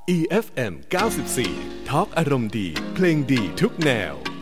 EFM 94 ทอล์กอารมณ์ดีเพลงดีทุกแนว